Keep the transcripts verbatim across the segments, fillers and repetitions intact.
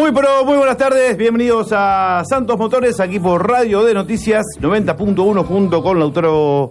Muy pero muy buenas tardes, bienvenidos a Santos Motores, aquí por Radio de Noticias noventa punto uno junto con Lautaro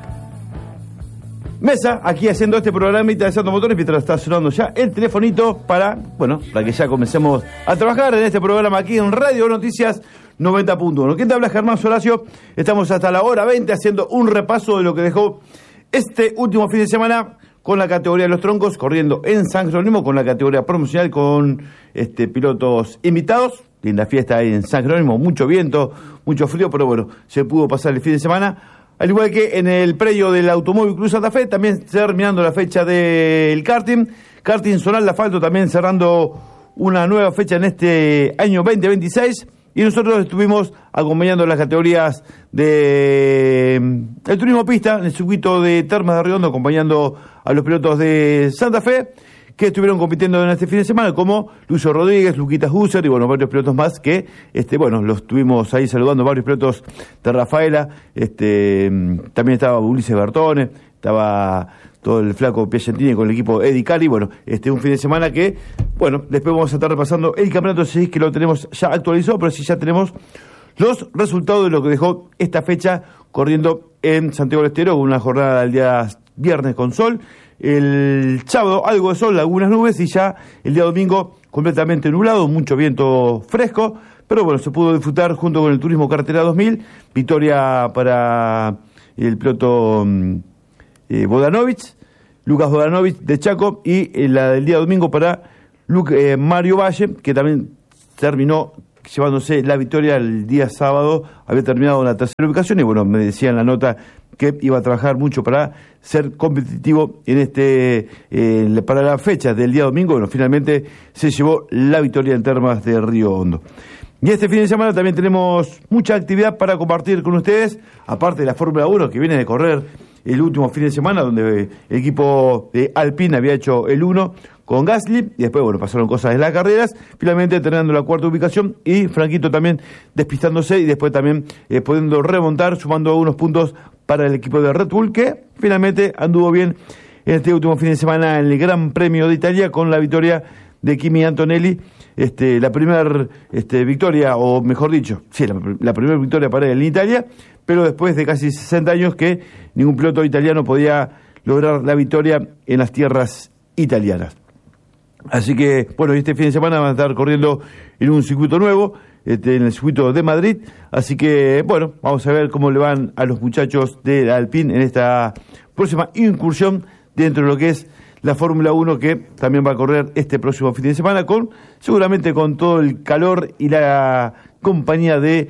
Mesa, aquí haciendo este programita de Santos Motores mientras está sonando ya el telefonito para, bueno, para que ya comencemos a trabajar en este programa aquí en Radio de Noticias noventa punto uno. ¿Quién te habla? Germán Solacio. Estamos hasta la hora veinte haciendo un repaso de lo que dejó este último fin de semana con la categoría de los troncos, corriendo en San Jerónimo, con la categoría promocional, con este pilotos invitados. Linda fiesta ahí en San Jerónimo, mucho viento, mucho frío, pero bueno, se pudo pasar el fin de semana. Al igual que en el predio del Automóvil Club Santa Fe, también terminando la fecha del karting. Karting zonal de asfalto también cerrando una nueva fecha en este año veinte veintiséis. Y nosotros estuvimos acompañando las categorías de el turismo pista, en el circuito de Termas de Riondo, acompañando a los pilotos de Santa Fe, que estuvieron compitiendo en este fin de semana, como Lucio Rodríguez, Luquitas Husser y bueno, varios pilotos más que, este, bueno, los tuvimos ahí saludando, varios pilotos de Rafaela, este, también estaba Ulises Bertone, estaba todo el flaco Piacentini con el equipo Eddie Cali. Bueno, este un fin de semana que, bueno, después vamos a estar repasando el campeonato, si es que lo tenemos ya actualizado, pero si ya tenemos los resultados de lo que dejó esta fecha corriendo en Santiago del Estero, con una jornada del día viernes con sol, el sábado algo de sol, algunas nubes, y ya el día domingo completamente nublado, mucho viento fresco, pero bueno, se pudo disfrutar junto con el Turismo Carretera dos mil, victoria para el piloto eh, Bodanovich, Lucas Bodanovich de Chaco, y eh, la del día domingo para Luke, eh, Mario Valle, que también terminó llevándose la victoria el día sábado, había terminado en la tercera ubicación, y bueno, me decía en la nota que iba a trabajar mucho para ser competitivo en este eh, para la fecha del día domingo. Bueno, finalmente se llevó la victoria en Termas de Río Hondo. Y este fin de semana también tenemos mucha actividad para compartir con ustedes, aparte de la Fórmula uno que viene de correr el último fin de semana, donde el equipo de Alpine había hecho el uno con Gasly, y después, bueno, pasaron cosas en las carreras, finalmente terminando la cuarta ubicación, y Franquito también despistándose, y después también eh, pudiendo remontar, sumando unos puntos para el equipo de Red Bull, que finalmente anduvo bien en este último fin de semana en el Gran Premio de Italia, con la victoria de Kimi Antonelli, este, la primera este, victoria, o mejor dicho, sí, la, la primera victoria para él en Italia, pero después de casi sesenta años que ningún piloto italiano podía lograr la victoria en las tierras italianas. Así que, bueno, este fin de semana van a estar corriendo en un circuito nuevo, este, en el circuito de Madrid. Así que, bueno, vamos a ver cómo le van a los muchachos de Alpine en esta próxima incursión dentro de lo que es la Fórmula uno, que también va a correr este próximo fin de semana, con seguramente con todo el calor y la compañía de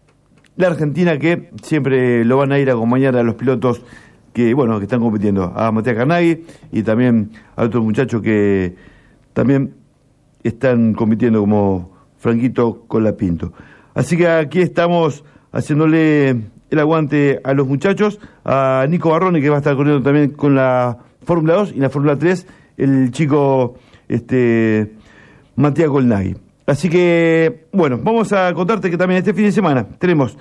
la Argentina, que siempre lo van a ir a acompañar a los pilotos que, bueno, que están compitiendo, a Matías Carnaghi y también a otros muchachos que también están compitiendo, como Franquito Colapinto. Así que aquí estamos haciéndole el aguante a los muchachos, a Nico Barrone, que va a estar corriendo también con la Fórmula dos y la Fórmula tres, el chico este Matías Colnaghi. Así que, bueno, vamos a contarte que también este fin de semana tenemos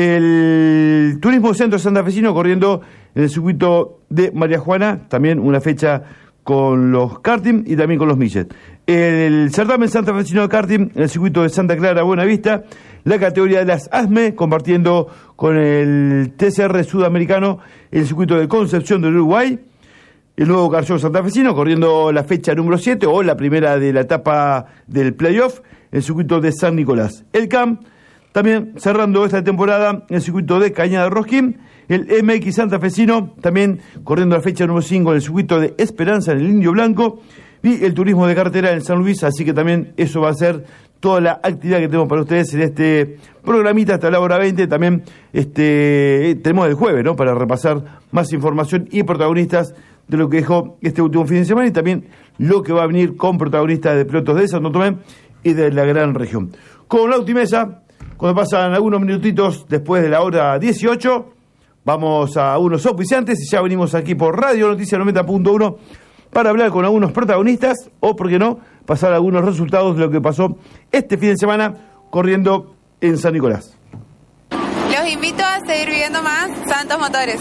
el Turismo Centro Santafesino corriendo en el circuito de María Juana, también una fecha con los karting y también con los millet. El certamen santafesino de karting en el circuito de Santa Clara Buenavista, la categoría de las ASME compartiendo con el T C R sudamericano el circuito de Concepción del Uruguay, el nuevo Carrillón santafesino corriendo la fecha número siete, o la primera de la etapa del playoff, el circuito de San Nicolás. El C A M también cerrando esta temporada el circuito de Cañada Rosquín, el M X santafesino también corriendo la fecha número cinco en el circuito de Esperanza en el Indio Blanco, y el turismo de carretera en San Luis. Así que también eso va a ser toda la actividad que tenemos para ustedes en este programita hasta la hora veinte. También este tenemos el jueves, ¿no?, para repasar más información y protagonistas de lo que dejó este último fin de semana, y también lo que va a venir con protagonistas de pilotos de Santo Tomé y de la gran región. Con Lauti Mesa, cuando pasan algunos minutitos después de la hora dieciocho, vamos a unos auspiciantes y ya venimos aquí por Radio Noticias noventa punto uno para hablar con algunos protagonistas, o, por qué no, pasar algunos resultados de lo que pasó este fin de semana corriendo en San Nicolás. Los invito a seguir viviendo más Santos Motores.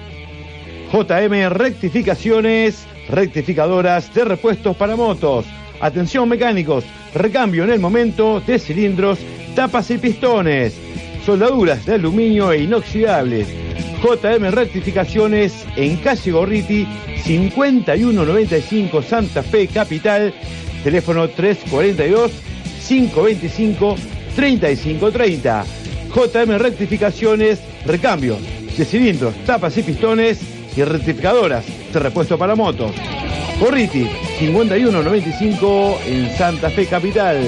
J M Rectificaciones, rectificadoras de repuestos para motos. Atención mecánicos, recambio en el momento de cilindros, tapas y pistones, soldaduras de aluminio e inoxidables. J M Rectificaciones en calle Gorriti, cincuenta y uno noventa y cinco, Santa Fe Capital, teléfono tres cuarenta y dos, cinco veinticinco, treinta y cinco treinta. J M Rectificaciones, recambio de cilindros, tapas y pistones y rectificadoras de repuesto para motos. Gorriti, cincuenta y uno noventa y cinco en Santa Fe Capital.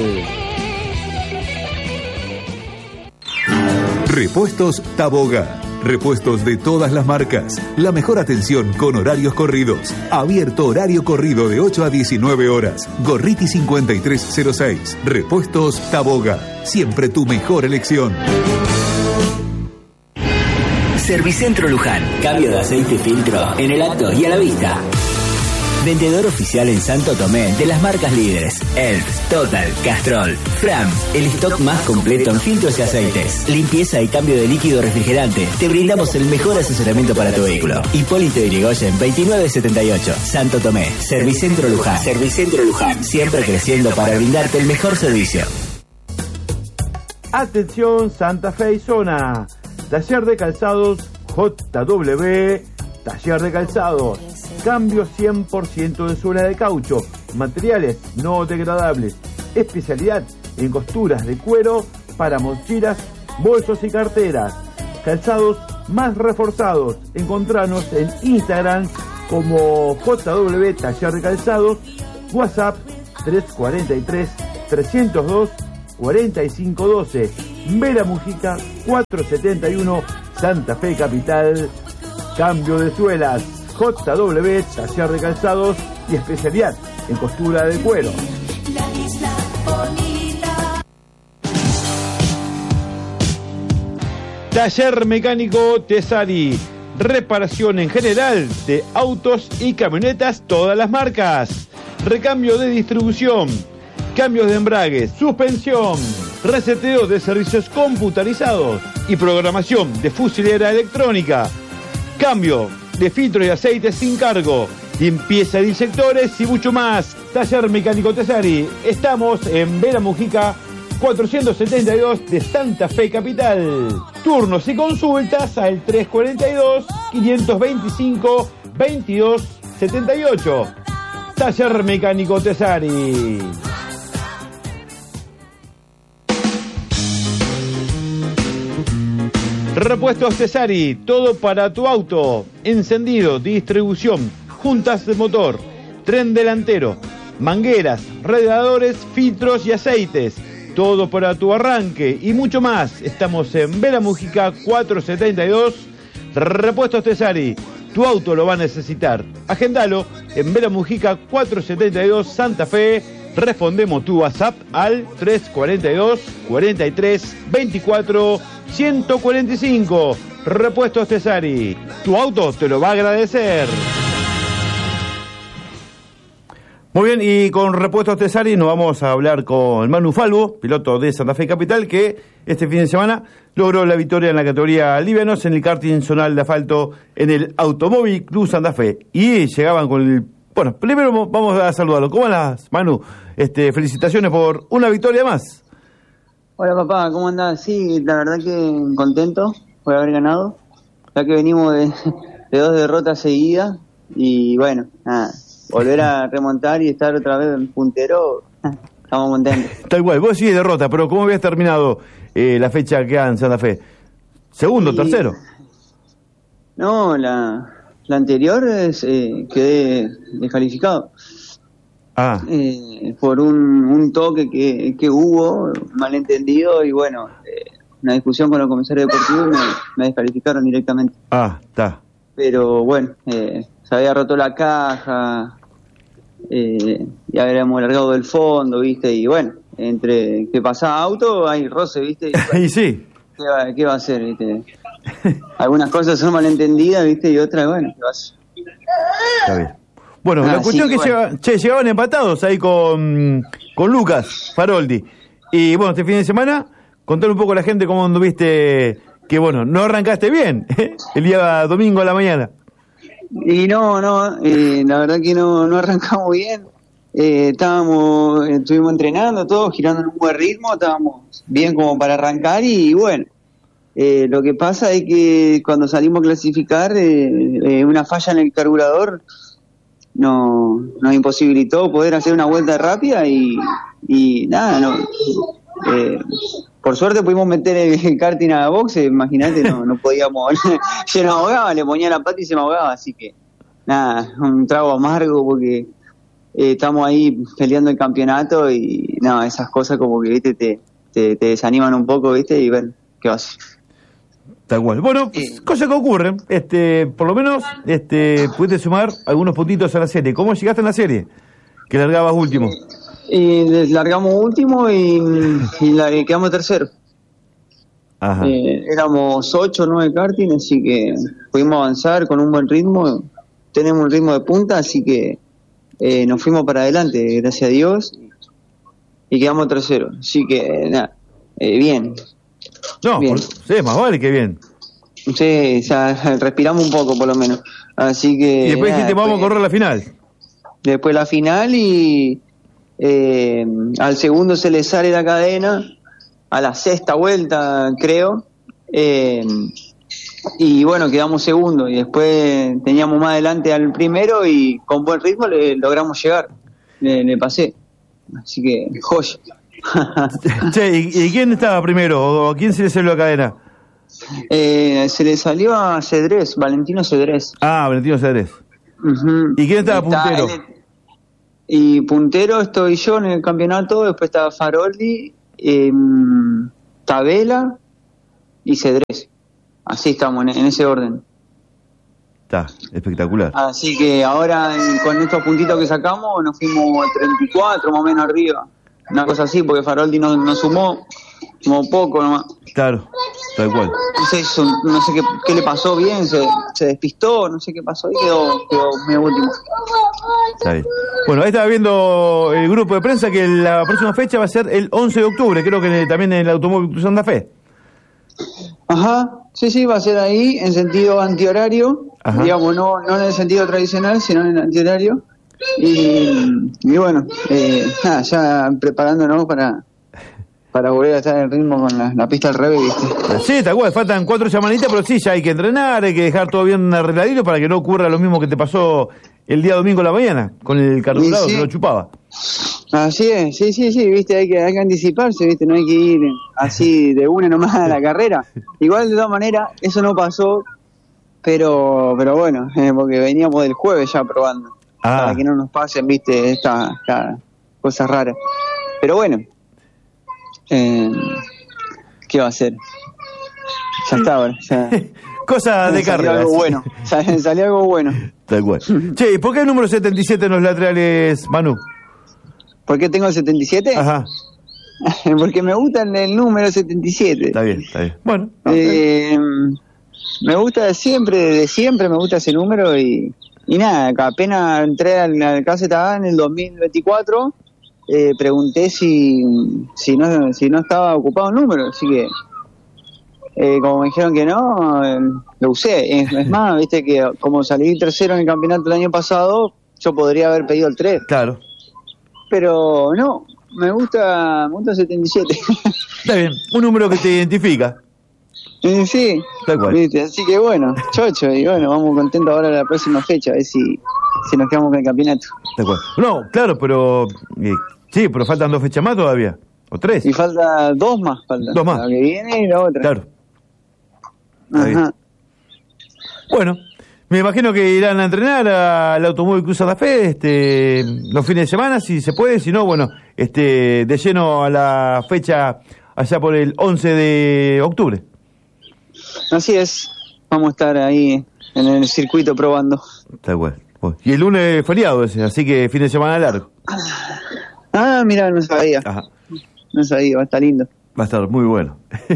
Repuestos Taboga. Repuestos de todas las marcas. La mejor atención con horarios corridos. Abierto horario corrido de ocho a diecinueve horas. Gorriti cincuenta y tres cero seis. Repuestos Taboga. Siempre tu mejor elección. Servicentro Luján. Cambio de aceite y filtro en el acto y a la vista. Vendedor oficial en Santo Tomé de las marcas líderes Elf, Total, Castrol, Fram. El stock más completo en filtros y aceites. Limpieza y cambio de líquido refrigerante. Te brindamos el mejor asesoramiento para tu vehículo. Hipólito Yrigoyen veintinueve setenta y ocho. Santo Tomé. Servicentro Luján. Servicentro Luján. Siempre creciendo para brindarte el mejor servicio. Atención Santa Fe y zona. Taller de calzados J W. Taller de calzados. Cambio cien por ciento de suela de caucho. Materiales no degradables. Especialidad en costuras de cuero para mochilas, bolsos y carteras. Calzados más reforzados. Encontranos en Instagram como J W Taller de Calzados. WhatsApp tres cuarenta y tres, trescientos dos, cuarenta y cinco doce. Vera Mujica cuatrocientos setenta y uno, Santa Fe Capital. Cambio de suelas. J W Taller de Calzados y especialidad en costura de cuero. Taller Mecánico Tesari. Reparación en general de autos y camionetas, todas las marcas. Recambio de distribución. Cambios de embragues, suspensión. Reseteo de servicios computarizados y programación de fusilera electrónica. Cambio de filtro y aceite sin cargo, limpieza de inyectores y mucho más. Taller Mecánico Tesari. Estamos en Vera Mujica cuatrocientos setenta y dos de Santa Fe Capital. Turnos y consultas al tres cuarenta y dos, quinientos veinticinco, veintidós setenta y ocho. Taller Mecánico Tesari. Repuestos Tesari, todo para tu auto. Encendido, distribución, juntas de motor, tren delantero, mangueras, radiadores, filtros y aceites. Todo para tu arranque y mucho más. Estamos en Vera Mujica cuatrocientos setenta y dos. Repuestos Tesari, tu auto lo va a necesitar. Agendalo en Vera Mujica cuatrocientos setenta y dos Santa Fe. Respondemos tu WhatsApp al tres cuarenta y dos, cuarenta y tres, veinticuatro, ciento cuarenta y cinco. Repuestos Tesari, tu auto te lo va a agradecer. Muy bien, y con Repuestos Tesari nos vamos a hablar con Manu Falvo, piloto de Santa Fe Capital, que este fin de semana logró la victoria en la categoría livianos en el karting zonal de asfalto en el Automóvil Club Santa Fe. Y llegaban con el... Bueno, primero vamos a saludarlo. ¿Cómo andas, Manu? Este, felicitaciones por una victoria más. Hola papá, ¿cómo andás? Sí, la verdad que contento por haber ganado, ya que venimos de, de dos derrotas seguidas y bueno, nada, volver a remontar y estar otra vez en puntero, estamos contentos. Tal cual, vos sí derrota, pero ¿cómo habías terminado eh, la fecha que en Santa Fe? ¿Segundo, sí, tercero? No, la, la anterior es, eh, quedé descalificado. Ah. Eh, por un, un toque que, que hubo, malentendido, y bueno, eh, una discusión con los comisarios deportivos y me, me descalificaron directamente. Ah, está. Pero bueno, eh, se había roto la caja, eh, y habíamos largado del fondo, ¿viste? Y bueno, entre que pasaba auto hay roce, ¿viste? Y, bueno, y sí. ¿Qué va, qué va a hacer, viste? Algunas cosas son malentendidas, ¿viste? Y otras, bueno, ¿qué va a hacer? Está bien. Bueno, ah, la cuestión sí, que bueno. Llega, che, llegaban empatados ahí con, con Lucas Faroldi. Y bueno, este fin de semana, contar un poco a la gente cómo anduviste, que bueno, no arrancaste bien, ¿eh? El día domingo a la mañana. Y no, no, eh, la verdad que no, no arrancamos bien. eh, estábamos, estuvimos entrenando todos, girando en un buen ritmo, estábamos bien como para arrancar y bueno, eh, lo que pasa es que cuando salimos a clasificar, eh, eh, una falla en el carburador no, nos imposibilitó poder hacer una vuelta rápida y, y nada, no, eh, por suerte pudimos meter el, el karting a boxe, imagínate, no, no podíamos, se nos ahogaba, le ponía la pata y se me ahogaba, así que nada, un trago amargo porque eh, estamos ahí peleando el campeonato y no, esas cosas como que viste te, te, te desaniman un poco, viste, y bueno, ¿qué vas? Tal cual. Bueno, eh, cosas que ocurren, este, por lo menos este, pudiste sumar algunos puntitos a la serie. ¿Cómo llegaste en la serie? Que largabas último. Y largamos último y, y, la, y quedamos tercero. Ajá. Eh, éramos ocho o nueve karting, así que pudimos avanzar con un buen ritmo. Tenemos un ritmo de punta, así que eh, nos fuimos para adelante, gracias a Dios, y quedamos tercero. Así que, nada, eh, bien. No, bien. Por, sí, más vale que bien. Sí, o sea, respiramos un poco por lo menos. Así que. Y después dijiste, nada, vamos a correr la final. Después la final y. Eh, al segundo se le sale la cadena, a la sexta vuelta creo, eh, y bueno, quedamos segundo y después teníamos más adelante al primero y con buen ritmo le logramos llegar, le, le pasé, así que joya. Che, ¿y, ¿y quién estaba primero o a quién se le salió la cadena? Eh, se le salió a Cedrés, Valentino Cedrés. Ah, Valentino Cedrés. Uh-huh. ¿Y quién estaba Está, puntero? él, y puntero estoy yo en el campeonato, después estaba Faroldi, eh, Tabela y Cedrés. Así estamos, en, en ese orden. Está, espectacular. Así que ahora con estos puntitos que sacamos nos fuimos al treinta y cuatro más o menos arriba. Una cosa así, porque Faroldi no, no sumó, sumó poco nomás. Claro, tal cual. No sé, no sé qué, qué le pasó bien, se, se despistó, no sé qué pasó y quedó, quedó medio último. Está bien. Bueno, ahí estaba viendo el grupo de prensa que la próxima fecha va a ser el once de octubre, creo que también en el Automóvil Club Santa Fe. Ajá, sí, sí, va a ser ahí en sentido antihorario, Ajá. digamos, no, no en el sentido tradicional, sino en el antihorario. Y, y bueno, eh, nada, ya preparándonos para... para volver a estar en ritmo con la, la pista al revés, ¿viste? Sí, tal cual, faltan cuatro semanitas, pero sí, ya hay que entrenar, hay que dejar todo bien arregladito para que no ocurra lo mismo que te pasó el día domingo a la mañana, con el carburador sí, sí. que lo chupaba. Así es, sí, sí, sí, viste, hay que, hay que anticiparse, viste, no hay que ir así de una nomás a la carrera. Igual, de todas maneras, eso no pasó, pero pero bueno, eh, porque veníamos del jueves ya probando, ah. para que no nos pasen, viste, estas esta cosas raras. Pero bueno, Eh, ¿qué va a hacer? Ya está ahora. Ya, Cosa de carrera. Salió algo bueno. Salió algo bueno. Tal cual. Che, ¿y por qué el número setenta y siete en los laterales, Manu? ¿Por qué tengo el setenta y siete? Ajá. Porque me gusta el número setenta y siete. Está bien, está bien. Bueno. Eh, me gusta de siempre, de siempre me gusta ese número y, y nada, apenas entré al, al K Z A en el dos mil veinticuatro. Eh, pregunté si si no si no estaba ocupado el número, así que eh, como me dijeron que no, eh, lo usé. Es, es más, viste que como salí tercero en el campeonato el año pasado, yo podría haber pedido el tres. Claro. Pero no, me gusta, me gusta el setenta y siete. Está bien, un número que te identifica. Eh, sí, tal cual. ¿Viste? Así que bueno, chocho, y bueno, vamos contentos ahora a la próxima fecha, a ver si, si nos quedamos con el campeonato. Tal cual. No, claro, pero... Eh, sí, pero faltan dos fechas más todavía, o tres. Y falta dos más, falta. Dos más. La que viene y la otra. Claro. Ajá. Bueno, me imagino que irán a entrenar al Automóvil Club Santa Fe este, los fines de semana, si se puede, si no, bueno, este, de lleno a la fecha allá por el once de octubre. Así es, vamos a estar ahí en el circuito probando. Está bueno. Y el lunes es feriado ese, así que fin de semana largo. Ah, mira, no sabía. Ajá. No sabía, va a estar lindo. Va a estar muy bueno.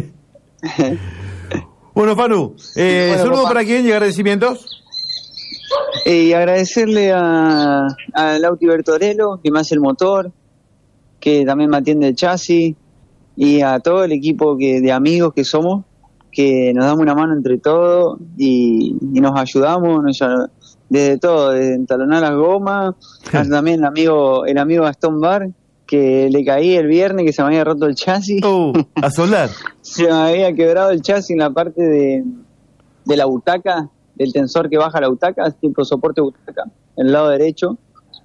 Bueno, Fanu, eh, bueno, saludos papá. para quién y agradecimientos. Eh, y agradecerle a, a Lauti Bertorello, que me hace el motor, que también me atiende el chasis, y a todo el equipo que de amigos que somos, que nos damos una mano entre todos y, y nos ayudamos, nos, desde todo, desde entalonar las gomas, hasta también el amigo, el amigo Gastón Bar, que le caí el viernes, que se me había roto el chasis. Uh, a soldar. Se me había quebrado el chasis en la parte de, de la butaca, del tensor que baja la butaca, tipo soporte butaca, el lado derecho.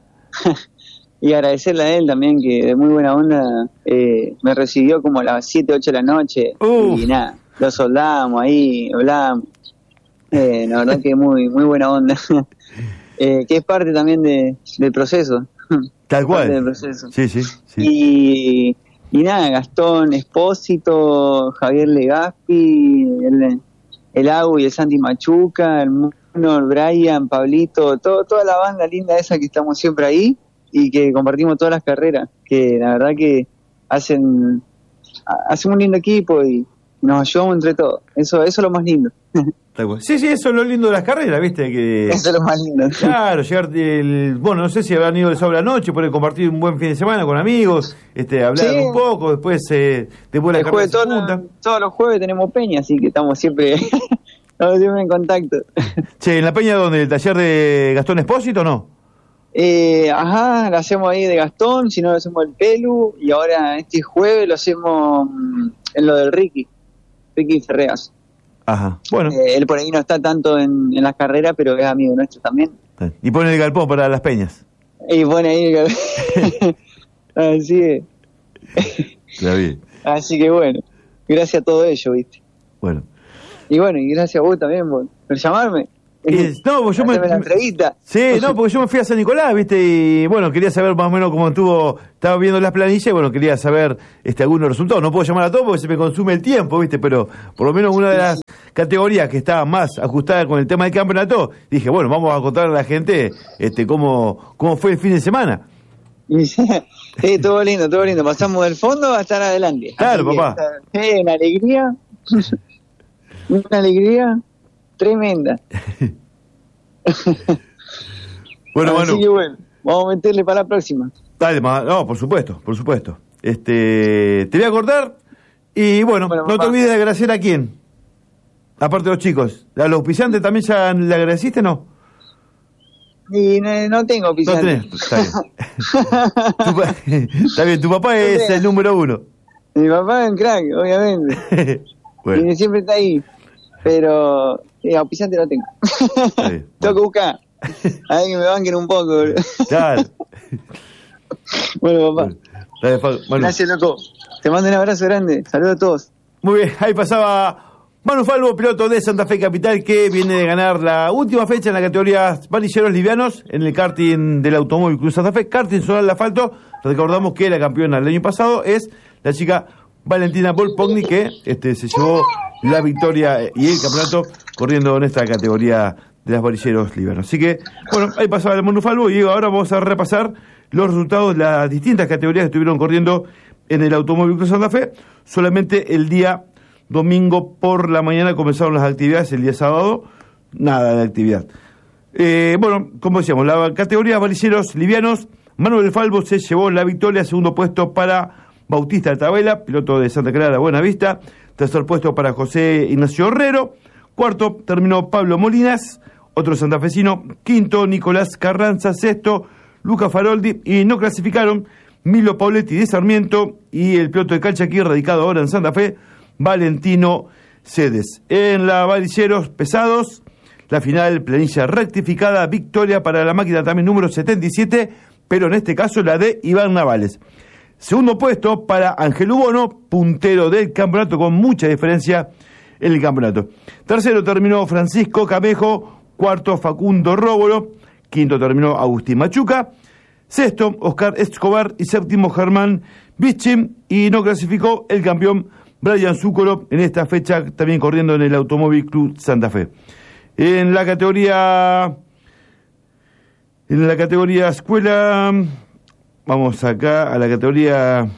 Y agradecerle a él también, que de muy buena onda eh, me recibió como a las siete, ocho de la noche. Uh. Y nada, lo soldamos ahí, hablamos. Eh, la verdad que muy muy buena onda. eh, que es parte también de, del proceso. Tal cual. Del proceso. Sí, sí, sí. Y, y nada, Gastón Espósito, Javier Legaspi, el, el Agu y el Santi Machuca, el Mono, el Brian, Pablito, todo, toda la banda linda esa que estamos siempre ahí y que compartimos todas las carreras, que la verdad que hacen, hacen un lindo equipo y nos ayudamos entre todos. Eso, eso es lo más lindo. Sí, sí, eso es lo lindo de las carreras, ¿viste? Que, eso es lo más lindo. Claro, llegar, el, bueno, no sé si habrán ido el sábado a la noche, poder compartir un buen fin de semana con amigos, este, hablar sí. un poco, después eh, después de la carrera todo, no, todos los jueves tenemos peña, así que estamos siempre, estamos siempre en contacto. Che, ¿en la peña donde el taller de Gastón Espósito o no? Eh, ajá, lo hacemos ahí de Gastón, si no lo hacemos el Pelu, y ahora este jueves lo hacemos en lo del Ricky, Ricky Ferreas. Ajá, bueno. Eh, él por ahí no está tanto en, en las carreras, pero es amigo nuestro también. Y pone el galpón para las peñas. Y pone ahí el galpón. Así es. Está bien. Así que bueno, gracias a todo ello, ¿viste? Bueno. Y bueno, y gracias a vos también por, por llamarme. Eh, no, porque yo me, la entrevista. Sí, no, porque yo me fui a San Nicolás, ¿viste? Y bueno, quería saber más o menos cómo estuvo, estaba viendo las planillas y bueno, quería saber este algunos resultados. No puedo llamar a todos porque se me consume el tiempo, ¿viste? Pero por lo menos una de las categorías que estaba más ajustada con el tema del campeonato, dije, bueno, vamos a contarle a la gente este cómo, cómo fue el fin de semana. Sí, todo lindo, todo lindo. Pasamos del fondo a estar adelante. Claro, papá. Sí, una alegría, una alegría tremenda. Bueno, Así Manu. que bueno, vamos a meterle para la próxima. Dale, no, por supuesto, por supuesto. Este, te voy a cortar y bueno, bueno no papá. Te olvides de agradecer a quién. Aparte de los chicos. ¿A los auspiciantes también ya le agradeciste, no? Y no, no tengo auspiciantes. No tenés, está bien. tu, está bien, tu papá es el número uno. Mi papá es un crack, obviamente. Bueno. Y siempre está ahí. Pero sí, auspiciante no tengo. Tengo que buscar. A ver que me banquen un poco. Claro. Bueno, papá. Dale, Manu. Gracias, loco. Te mando un abrazo grande. Saludos a todos. Muy bien, ahí pasaba Manu Falvo, piloto de Santa Fe Capital, que viene de ganar la última fecha en la categoría varilleros livianos en el karting del Automóvil Club Santa Fe. Karting sobre el asfalto. Recordamos que la campeona el año pasado es la chica Valentina Volpogni, que este, se llevó la victoria y el campeonato corriendo en esta categoría de las varilleros livianos. Así que, bueno, ahí pasaba el Manu Falvo y ahora vamos a repasar los resultados de las distintas categorías que estuvieron corriendo en el Automóvil Club Santa Fe. Solamente el día domingo por la mañana comenzaron las actividades, el día sábado nada de actividad. Eh, bueno, como decíamos, la categoría varilleros livianos, Manuel Falvo se llevó la victoria, segundo puesto para Bautista Altabela, piloto de Santa Clara Buenavista, tercer puesto para José Ignacio Herrero, cuarto terminó Pablo Molinas, otro santafesino, quinto Nicolás Carranza, sexto Luca Faroldi, y no clasificaron Milo Pauletti de Sarmiento y el piloto de Calchaquí, radicado ahora en Santa Fe, Valentino Cedes. En la varilleros pesados, la final planilla rectificada, victoria para la máquina también número setenta y siete, pero en este caso la de Iván Navales. Segundo puesto para Ángel Ubono, puntero del campeonato con mucha diferencia en el campeonato. Tercero terminó Francisco Camejo, cuarto Facundo Róbolo, quinto terminó Agustín Machuca, sexto Oscar Escobar y séptimo Germán Bichim, y no clasificó el campeón Brian Zúcolo en esta fecha, también corriendo en el Automóvil Club Santa Fe. En la categoría en la categoría escuela, vamos acá a la categoría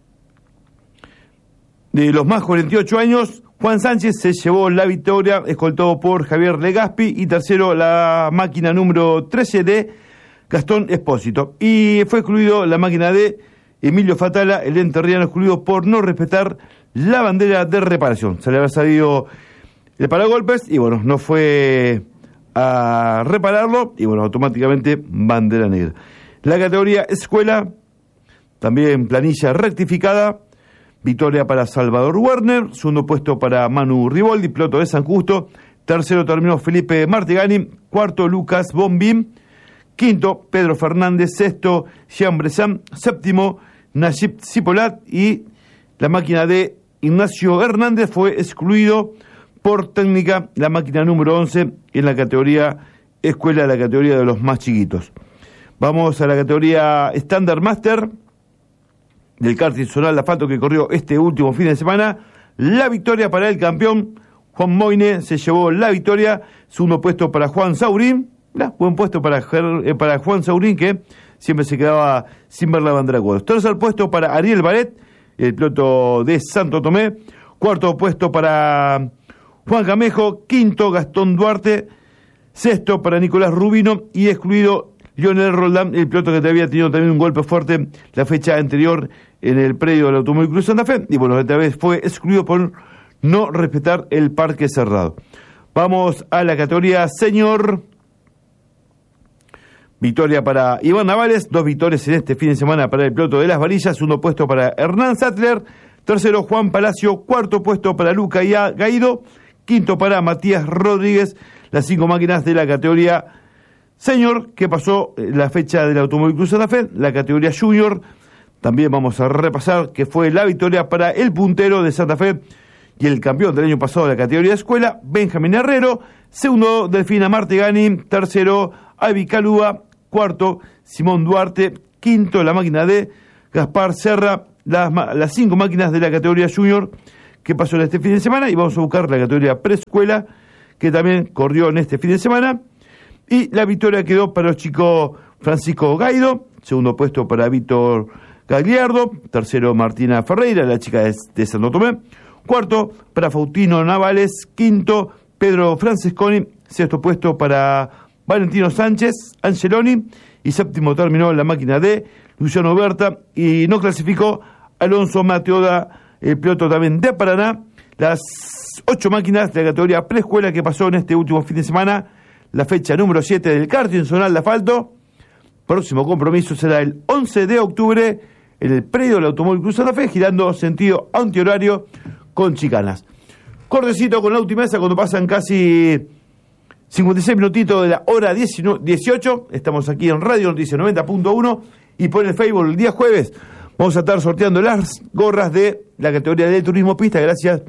de los más cuarenta y ocho años, Juan Sánchez se llevó la victoria, escoltado por Javier Legaspi, y tercero la máquina número trece de Gastón Espósito. Y fue excluido la máquina de Emilio Fatala, el enterriano, excluido por no respetar la bandera de reparación. Se le había salido el paragolpes y bueno, no fue a repararlo y bueno, automáticamente bandera negra. La categoría escuela, también planilla rectificada, victoria para Salvador Werner, segundo puesto para Manu Riboldi, piloto de San Justo, tercero terminó Felipe Martigani, cuarto Lucas Bombín, quinto Pedro Fernández, sexto Jean Bressan, séptimo Najib Cipolat y la máquina de Ignacio Hernández fue excluido por técnica, la máquina número once en la categoría escuela, la categoría de los más chiquitos. Vamos a la categoría Standard Master del karting zonal de asfalto que corrió este último fin de semana. La victoria para el campeón Juan Moine, se llevó la victoria. Segundo puesto para Juan Saurín. Mirá, buen puesto para, eh, para Juan Saurín, que siempre se quedaba sin ver la bandera de cuadros. Tercer puesto para Ariel Baret, el piloto de Santo Tomé. Cuarto puesto para Juan Camejo. Quinto Gastón Duarte. Sexto para Nicolás Rubino y excluido Lionel Roldán, el piloto que había tenido también un golpe fuerte la fecha anterior en el predio del Automóvil Club Santa Fe, y bueno, esta vez fue excluido por no respetar el parque cerrado. Vamos a la categoría Señor. Victoria para Iván Navales, dos victorias en este fin de semana para el piloto de las varillas, segundo puesto para Hernán Sattler, tercero Juan Palacio, cuarto puesto para Luca Gaido, quinto para Matías Rodríguez, las cinco máquinas de la categoría Señor, que pasó la fecha del Automóvil Club Santa Fe, la categoría Junior. También vamos a repasar que fue la victoria para el puntero de Santa Fe y el campeón del año pasado de la categoría escuela, Benjamín Herrero. Segundo, Delfina Martegani. Tercero, Avi Calúa. Cuarto, Simón Duarte. Quinto, la máquina de Gaspar Serra. Las, las cinco máquinas de la categoría Junior que pasó en este fin de semana. Y vamos a buscar la categoría preescuela, que también corrió en este fin de semana. Y la victoria quedó para el chico Francisco Gaido, segundo puesto para Víctor Gagliardo, tercero Martina Ferreira, la chica de, de Santo Tomé, cuarto para Faustino Navales, quinto Pedro Francesconi, sexto puesto para Valentino Sánchez Angeloni y séptimo terminó la máquina de Luciano Berta y no clasificó Alonso Mateoda, el piloto también de Paraná. Las ocho máquinas de la categoría preescuela que pasó en este último fin de semana, la fecha número siete del karting zonal de asfalto. Próximo compromiso será el once de octubre en el predio del Automóvil Club Santa Fe, girando sentido antihorario con chicanas. Cortecito con la última mesa cuando pasan casi cincuenta y seis minutitos de la hora dieciocho. Estamos aquí en Radio Noticias noventa punto uno y por el Facebook el día jueves vamos a estar sorteando las gorras de la categoría de turismo pista, gracias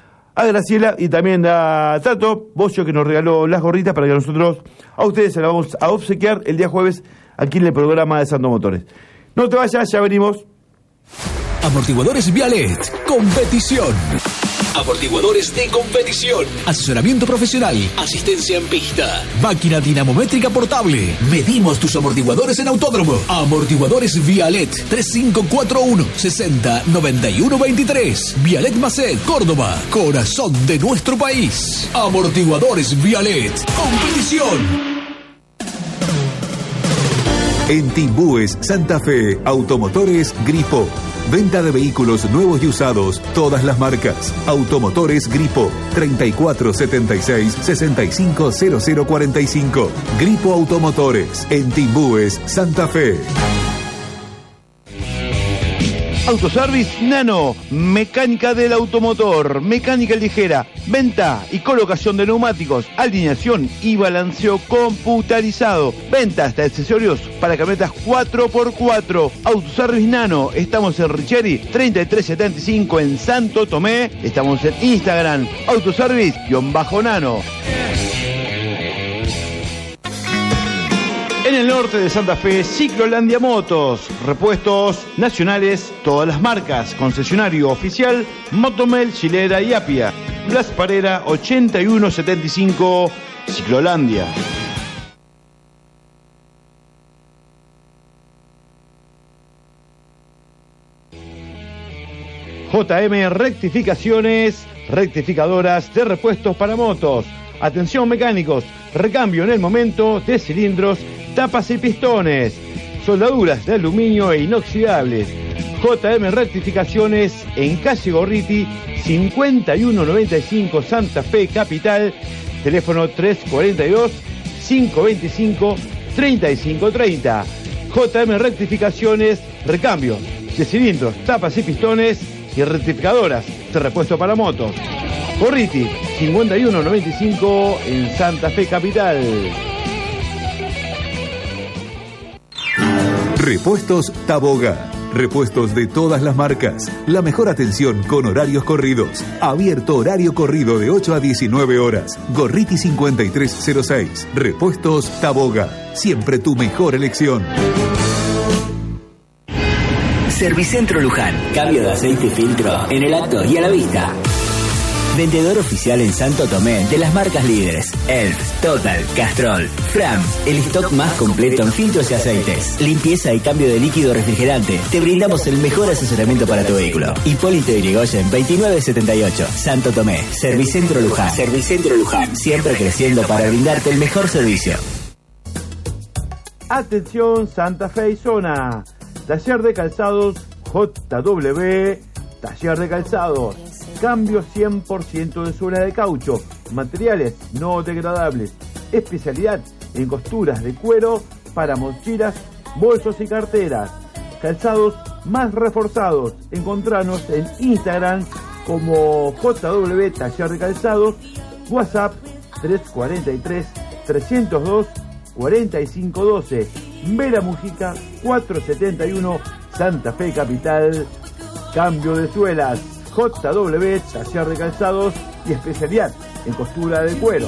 a Graciela y también a Tato Bocio, que nos regaló las gorritas para que nosotros a ustedes se las vamos a obsequiar el día jueves aquí en el programa de Santo Motores. No te vayas, ya venimos. Amortiguadores Vialet, competición. Amortiguadores de competición. Asesoramiento profesional. Asistencia en pista. Máquina dinamométrica portable. Medimos tus amortiguadores en autódromo. Amortiguadores Vialet. tres cinco cuatro uno, sesenta, noventa y uno veintitrés. Vialet Macet, Córdoba. Corazón de nuestro país. Amortiguadores Vialet. Competición. En Timbúes, Santa Fe, Automotores Gripo. Venta de vehículos nuevos y usados, todas las marcas. Automotores Gripo, treinta y cuatro setenta y seis, sesenta y cinco cero cero cuarenta y cinco. Gripo Automotores, en Timbúes, Santa Fe. Autoservice Nano, mecánica del automotor, mecánica ligera, venta y colocación de neumáticos, alineación y balanceo computarizado, ventas de accesorios para camionetas cuatro por cuatro. Autoservice Nano, estamos en Richeri treinta y tres setenta y cinco en Santo Tomé, estamos en Instagram, autoservice-nano. En el norte de Santa Fe, Ciclolandia Motos, repuestos nacionales, todas las marcas, concesionario oficial, Motomel, Chilera y Apia. Blas Parera, ochenta y uno setenta y cinco, Ciclolandia. J M Rectificaciones, rectificadoras de repuestos para motos. Atención mecánicos, recambio en el momento de cilindros, tapas y pistones, soldaduras de aluminio e inoxidables. J M Rectificaciones en calle Gorriti, cincuenta y uno noventa y cinco Santa Fe Capital, teléfono tres cuatro dos, cinco veinticinco, treinta y cinco treinta. J M Rectificaciones, recambio de cilindros, tapas y pistones y rectificadoras de repuesto para motos. Gorriti, cincuenta y uno noventa y cinco en Santa Fe Capital. Repuestos Taboga. Repuestos de todas las marcas. La mejor atención con horarios corridos. Abierto horario corrido de ocho a diecinueve horas. Gorriti cincuenta y tres cero seis. Repuestos Taboga. Siempre tu mejor elección. Servicentro Luján. Cambio de aceite y filtro en el acto y a la vista. Vendedor oficial en Santo Tomé de las marcas líderes Elf, Total, Castrol, Fram. El stock más completo en filtros y aceites. Limpieza y cambio de líquido refrigerante. Te brindamos el mejor asesoramiento para tu vehículo. Hipólito Yrigoyen veintinueve setenta y ocho. Santo Tomé. Servicentro Luján. Servicentro Luján. Siempre creciendo para brindarte el mejor servicio. Atención Santa Fe y zona. Taller de calzados J W. Taller de calzados. Cambio cien por ciento de suela de caucho, materiales no degradables, especialidad en costuras de cuero para mochilas, bolsos y carteras, calzados más reforzados. Encontranos en Instagram como J W Taller de Calzados, WhatsApp tres cuatro tres, tres cero dos, cuatro cinco uno dos, Vera Mujica cuatrocientos setenta y uno, Santa Fe Capital. Cambio de suelas. J W, Taller de Calzados y especialidad en costura de cuero.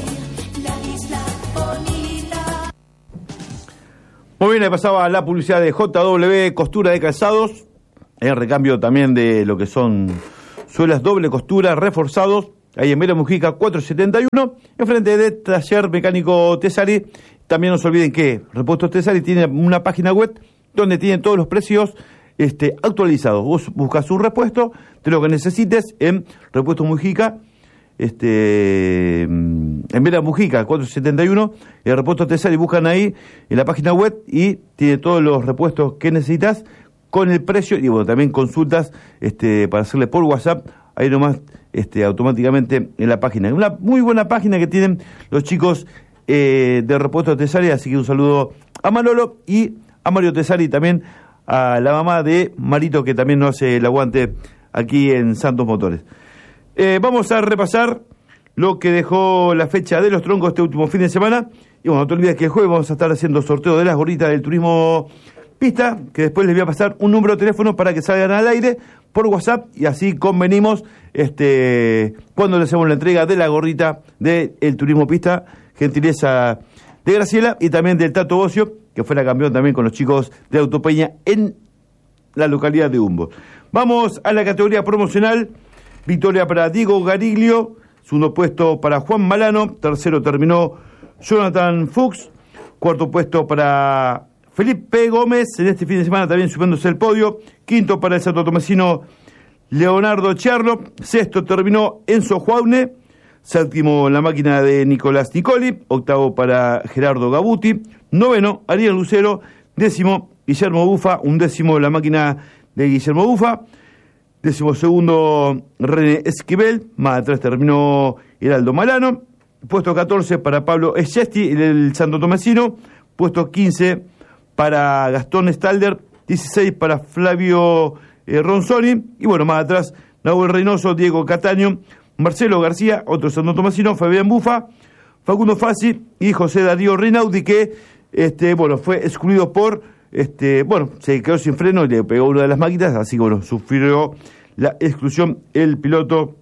Muy bien, le pasaba la publicidad de J W, costura de calzados, el recambio también de lo que son suelas doble costura, reforzados, ahí en Vera Mujica cuatrocientos setenta y uno, enfrente de Taller Mecánico Tesari. También no se olviden que Repuestos Tesari tiene una página web donde tienen todos los precios Este, actualizado. Vos buscas un repuesto de lo que necesites en Repuestos Mujica, este, en Vera Mujica cuatrocientos setenta y uno, el Repuesto Tesari, buscan ahí en la página web y tiene todos los repuestos que necesitas con el precio, y bueno, también consultas este, para hacerle por WhatsApp, ahí nomás este, automáticamente en la página. Una muy buena página que tienen los chicos eh, de Repuestos Tesari, así que un saludo a Manolo y a Mario Tesari, también a la mamá de Marito, que también nos hace el aguante aquí en Santos Motores. Eh, vamos a repasar lo que dejó la fecha de los troncos este último fin de semana. Y bueno, no te olvides que el jueves vamos a estar haciendo sorteo de las gorritas del turismo pista, que después les voy a pasar un número de teléfono para que salgan al aire por WhatsApp y así convenimos este cuando le hacemos la entrega de la gorrita del turismo pista, gentileza de Graciela y también del Tato Bocio, que fuera campeón también con los chicos de Autopeña en la localidad de Humboldt. Vamos a la categoría promocional. Victoria para Diego Gariglio, segundo puesto para Juan Malano, tercero terminó Jonathan Fuchs, cuarto puesto para Felipe Gómez, en este fin de semana también subiéndose el podio, quinto para el santotomecino Leonardo Cherlo, sexto terminó Enzo Juaune, séptimo la máquina de Nicolás Nicoli, octavo para Gerardo Gabuti, noveno Ariel Lucero, décimo Guillermo Bufa, undécimo la máquina de Guillermo Bufa, décimo segundo René Esquivel, más atrás terminó Heraldo Malano, puesto catorce para Pablo Eschesti, el santotomecino, puesto quince para Gastón Stalder, dieciséis para Flavio eh, Ronzoni, y bueno, más atrás Nahuel Reynoso, Diego Cataño, Marcelo García, otro santotomasino, Fabián Bufa, Facundo Fassi y José Darío Rinaldi, que este, bueno, fue excluido por, este, bueno, se quedó sin freno y le pegó una de las máquinas, así que bueno, sufrió la exclusión el piloto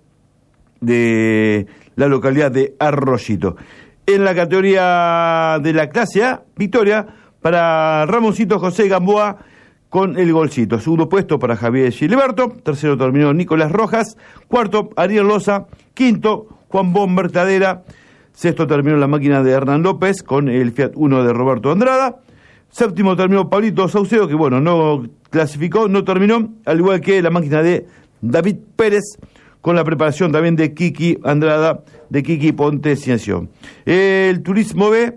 de la localidad de Arroyito. En la categoría de la clase A, victoria para Ramoncito José Gamboa con el golcito. Segundo puesto para Javier Giliberto, tercero terminó Nicolás Rojas, cuarto Ariel Loza, quinto Juan Bomber Tadera, sexto terminó la máquina de Hernán López con el Fiat Uno de Roberto Andrada, séptimo terminó Pablito Saucedo, que bueno, no clasificó, no terminó, al igual que la máquina de David Pérez, con la preparación también de Kiki Andrada, de Kiki Ponte Ciencia. El Turismo B,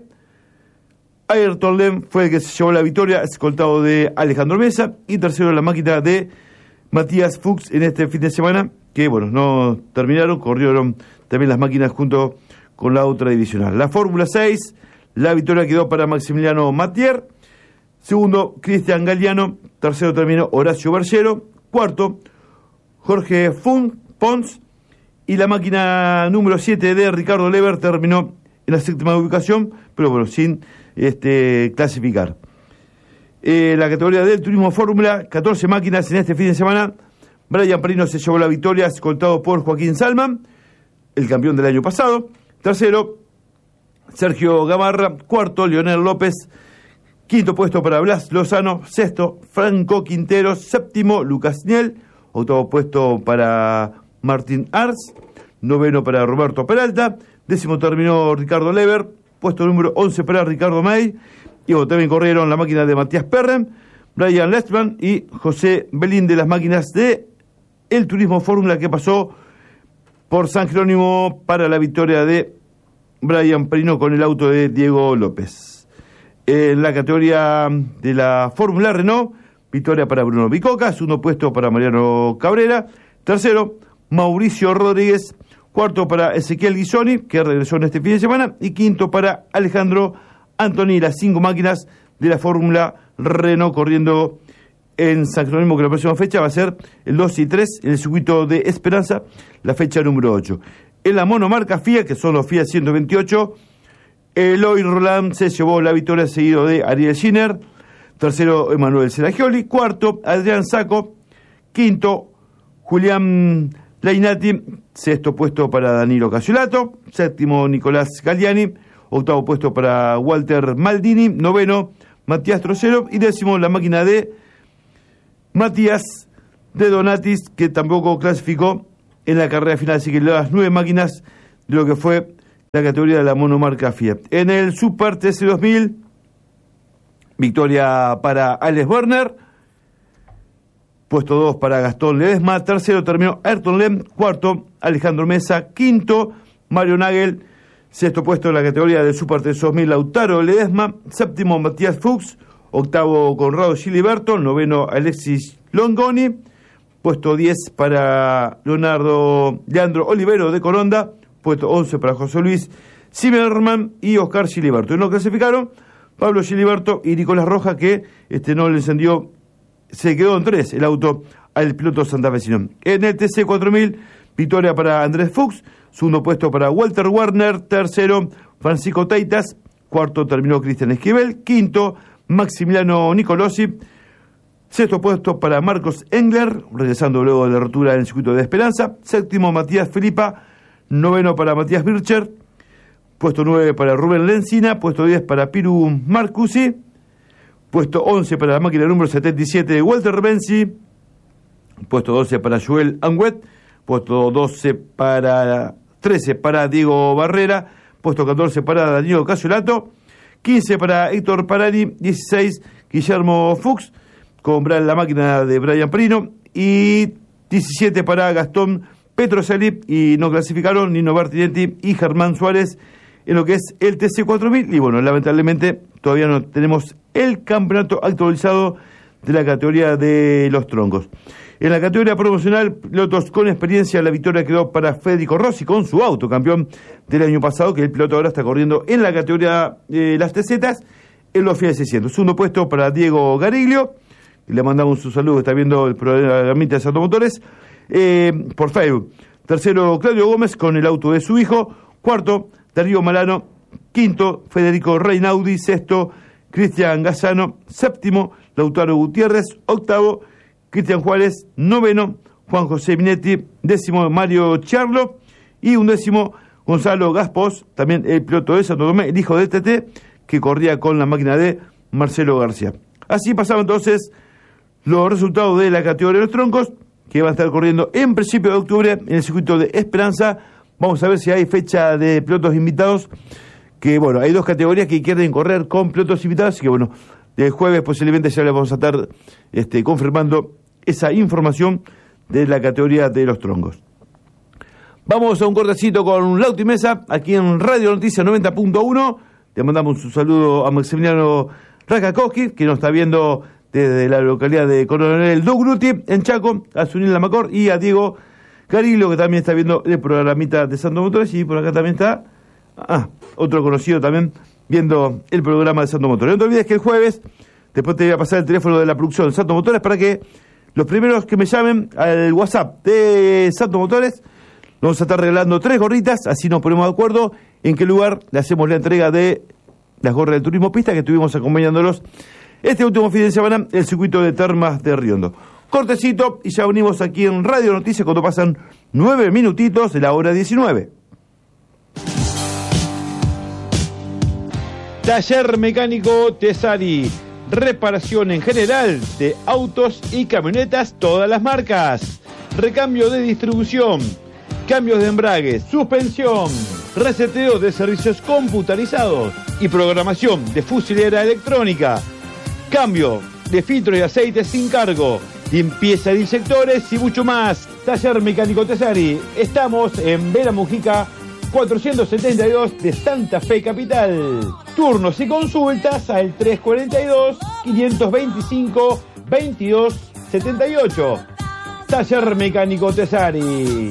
Ayrton Lem fue el que se llevó la victoria, escoltado de Alejandro Mesa, y tercero la máquina de Matías Fuchs en este fin de semana, que bueno, no terminaron, corrieron también las máquinas junto con la otra divisional. La Fórmula seis, la victoria quedó para Maximiliano Matier. Segundo, Cristian Galiano. Tercero terminó Horacio Bergero. Cuarto, Jorge Fun, Pons. Y la máquina número siete de Ricardo Lever terminó en la séptima ubicación, pero bueno, sin este, clasificar. Eh, la categoría del Turismo Fórmula, catorce máquinas en este fin de semana. Brian Perino se llevó la victoria, escoltado por Joaquín Salman, el campeón del año pasado. Tercero, Sergio Gamarra. Cuarto, Leonel López. Quinto puesto para Blas Lozano. Sexto, Franco Quinteros. Séptimo, Lucas Niel. Octavo puesto para Martín Ars. Noveno para Roberto Peralta. Décimo terminó Ricardo Lever. Puesto número once para Ricardo May. Y bueno, también corrieron la máquina de Matías Perren, Brian Lestman y José Belín de las máquinas de el Turismo Fórmula, que pasó por San Jerónimo para la victoria de Brian Perino con el auto de Diego López. En la categoría de la Fórmula Renault, victoria para Bruno Bicoca. Segundo puesto para Mariano Cabrera. Tercero, Mauricio Rodríguez. Cuarto para Ezequiel Guisoni, que regresó en este fin de semana. Y quinto para Alejandro Antoni, las cinco máquinas de la Fórmula Renault corriendo en San Jerónimo, que la próxima fecha va a ser el dos y tres en el circuito de Esperanza, la fecha número ocho. En la monomarca F I A, que son los F I A ciento veintiocho, Eloy Roland se llevó la victoria seguido de Ariel Schiner. Tercero, Emanuel Seragioli. Cuarto, Adrián Saco. Quinto, Julián Lainati. Sexto puesto para Danilo Casiolato. Séptimo, Nicolás Galliani. Octavo puesto para Walter Maldini. Noveno, Matías Trocero. Y décimo, la máquina de Matías de Donatis, que tampoco clasificó en la carrera final. Así que las nueve máquinas de lo que fue la categoría de la monomarca Fiat. En el Super T C dos mil, victoria para Alex Werner. Puesto dos para Gastón Ledesma. Tercero terminó Ayrton Lem. Cuarto, Alejandro Mesa. Quinto, Mario Nagel. Sexto puesto en la categoría del Super T C dos mil, Lautaro Ledesma. Séptimo, Matías Fuchs. Octavo, Conrado Giliberto. Noveno, Alexis Longoni. Puesto diez para Leonardo Leandro Olivero de Coronda. Puesto once para José Luis Zimmerman y Oscar Giliberto. Y no clasificaron Pablo Giliberto y Nicolás Roja, que este no le encendió, se quedó en tres el auto al piloto santafesino. En el T C cuatro mil, victoria para Andrés Fuchs. Segundo puesto para Walter Werner. Tercero, Francisco Teitas. Cuarto terminó Cristian Esquivel. Quinto, Maximiliano Nicolosi. Sexto puesto para Marcos Engler, regresando luego de la rotura en el circuito de Esperanza. Séptimo, Matías Filipa. Noveno para Matías Bircher. Puesto nueve para Rubén Lencina. Puesto diez para Piru Marcusi. Puesto once para la máquina número setenta y siete de Walter Benzi. Puesto doce para Joel Anguet. Puesto doce para trece para Diego Barrera. Puesto catorce para Danilo Casiolato. quince para Héctor Parani. dieciséis, Guillermo Fuchs, con la máquina de Brian Perino. Y diecisiete para Gastón Petroselli. Y no clasificaron Nino Bertinetti y Germán Suárez en lo que es el T C cuatro mil. Y bueno, lamentablemente todavía no tenemos el campeonato actualizado de la categoría de los troncos. En la categoría promocional, pilotos con experiencia, la victoria quedó para Federico Rossi con su auto, campeón del año pasado, que el piloto ahora está corriendo en la categoría de las T Zetas en los Fiat seiscientos. Segundo puesto para Diego Gariglio, le mandamos un saludo, está viendo el programa de Santo Motores, eh, por Facebook. Tercero, Claudio Gómez con el auto de su hijo. Cuarto, Darío Malano. Quinto, Federico Reinaudi. Sexto, Cristian Gazzano. Séptimo, Lautaro Gutiérrez. Octavo, Cristian Juárez. Noveno, Juan José Minetti. Décimo, Mario Charlo. Y undécimo, Gonzalo Gaspos, también el piloto de Santo Tomé, el hijo de T T, que corría con la máquina de Marcelo García. Así pasaban entonces los resultados de la categoría de los troncos, que van a estar corriendo en principio de octubre en el circuito de Esperanza. Vamos a ver si hay fecha de pilotos invitados, que bueno, hay dos categorías que quieren correr con pilotos invitados, así que bueno, el jueves posiblemente ya les vamos a estar este, confirmando esa información de la categoría de los troncos. Vamos a un cortecito con Lauti Mesa, aquí en Radio Noticias noventa punto uno. Le mandamos un saludo a Maximiliano Rakakowski, que nos está viendo desde la localidad de Coronel Dugruti, en Chaco, a Sunil Lamacor y a Diego Carilo, que también está viendo el programita de Santo Motores. Y por acá también está ah, otro conocido también viendo el programa de Santo Motores. No te olvides que el jueves, después te voy a pasar el teléfono de la producción de Santo Motores para que los primeros que me llamen al WhatsApp de Santo Motores, vamos a estar regalando tres gorritas, así nos ponemos de acuerdo en qué lugar le hacemos la entrega de las gorras del Turismo Pista que estuvimos acompañándolos este último fin de semana, el circuito de Termas de Riondo. Cortecito y ya venimos aquí en Radio Noticias cuando pasan nueve minutitos de la hora diecinueve. Taller Mecánico Tesari, reparación en general de autos y camionetas, todas las marcas, recambio de distribución, cambios de embrague, suspensión, reseteo de servicios computarizados y programación de fusilera electrónica, cambio de filtros y aceites sin cargo, limpieza de inyectores y mucho más. Taller Mecánico Tesari, estamos en Vera Mujica cuatrocientos setenta y dos de Santa Fe Capital. Turnos y consultas al tres cuarenta y dos, quinientos veinticinco, veintidós setenta y ocho. Taller Mecánico Tesari.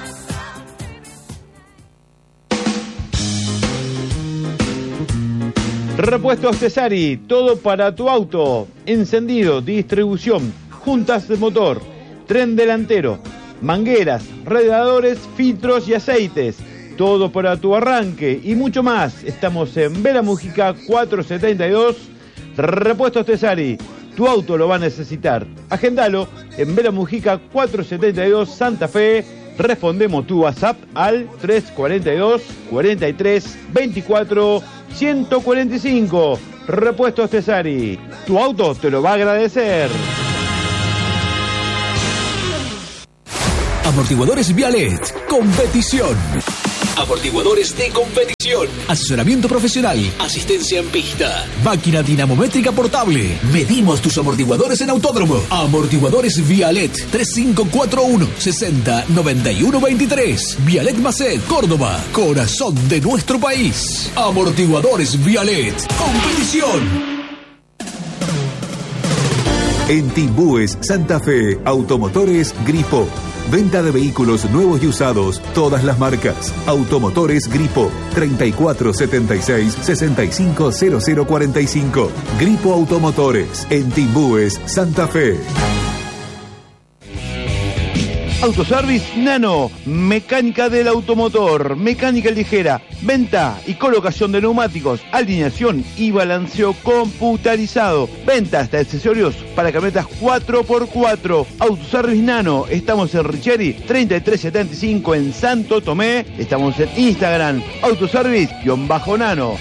Repuestos Tesari, todo para tu auto, encendido, distribución, juntas de motor, tren delantero, mangueras, radiadores, filtros y aceites, todo para tu arranque y mucho más. Estamos en Vera Mujica cuatrocientos setenta y dos, Repuestos Tesari, tu auto lo va a necesitar. Agendalo en Vera Mujica cuatrocientos setenta y dos Santa Fe. Respondemos tu WhatsApp al tres cuarenta y dos, cuarenta y tres, veinticuatro, ciento cuarenta y cinco. Repuestos Tesari, tu auto te lo va a agradecer. Amortiguadores Vialet, competición. Amortiguadores de competición. Asesoramiento profesional. Asistencia en pista. Máquina dinamométrica portable. Medimos tus amortiguadores en autódromo. Amortiguadores Vialet. tres cinco cuatro uno, sesenta, noventa y uno veintitrés. Vialet Macet, Córdoba. Corazón de nuestro país. Amortiguadores Vialet. Competición. En Timbúes, Santa Fe, Automotores Gripo. Venta de vehículos nuevos y usados, todas las marcas. Automotores Gripo, treinta y cuatro setenta y seis, sesenta y cinco cero cero cuarenta y cinco. Gripo Automotores, en Timbúes, Santa Fe. Autoservice Nano, mecánica del automotor, mecánica ligera, venta y colocación de neumáticos, alineación y balanceo computarizado, ventas de accesorios para camionetas cuatro por cuatro. Autoservice Nano, estamos en Richeri treinta y tres setenta y cinco en Santo Tomé, estamos en Instagram, Autoservice-Nano.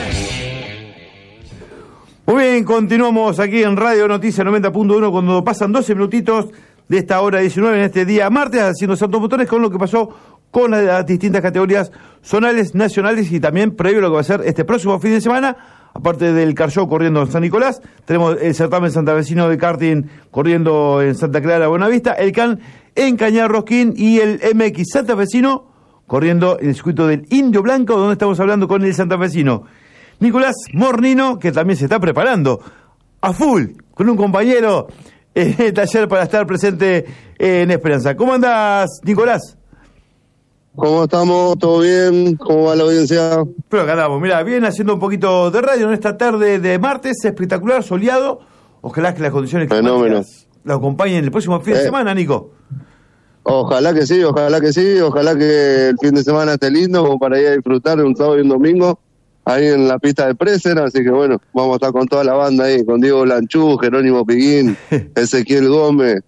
Muy bien, continuamos aquí en Radio Noticias noventa punto uno cuando pasan doce minutitos de esta hora diecinueve en este día martes, haciendo Santo Motores con lo que pasó con las distintas categorías zonales, nacionales y también previo a lo que va a ser este próximo fin de semana. Aparte del Car Show corriendo en San Nicolás, tenemos el certamen santafesino de karting corriendo en Santa Clara, Buenavista, el C A N en Cañar Rosquín y el M X santafesino corriendo en el circuito del Indio Blanco, donde estamos hablando con el santafesino Nicolás Mornino, que también se está preparando a full con un compañero en el taller para estar presente en Esperanza. ¿Cómo andás, Nicolás? ¿Cómo estamos? ¿Todo bien? ¿Cómo va la audiencia? Pero acá andamos, mira, bien haciendo un poquito de radio en esta tarde de martes, espectacular, soleado. Ojalá que las condiciones climáticas lo acompañen el próximo fin de eh. semana, Nico. Ojalá que sí, ojalá que sí, ojalá que el fin de semana esté lindo como para ir a disfrutar de un sábado y un domingo ahí en la pista de Presen, así que bueno, vamos a estar con toda la banda ahí, con Diego Lanchú, Jerónimo Piguín, Ezequiel Gómez.